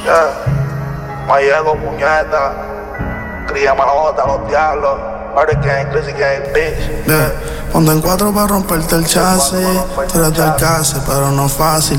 Yeah. Mayego, puñeta. Cría malota, los diablos. Hurricane, Crazy Gang, bitch. Yeah. Ponte en cuatro para romperte el chasis. Tú eres del case, pero no fácil.